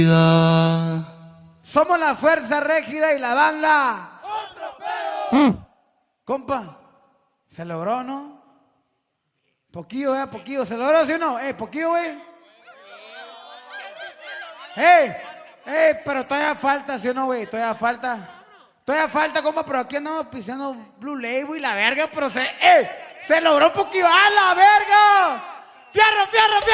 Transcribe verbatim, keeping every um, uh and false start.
Somos la Fuerza Régida y la banda. ¡Otro pedo! Compa, se logró, ¿no? Poquillo, eh, poquillo. ¿Se logró, sí o no? Eh, poquillo, güey. ¡Eh! ¡Eh! Pero todavía falta, ¿sí o no, güey? Todavía falta. Todavía falta, compa, pero aquí andamos pisando Blue Label y la verga, pero se... ¡Eh! ¡Se logró poquillo! ¡A la verga! ¡Fierro, fierro, fierro!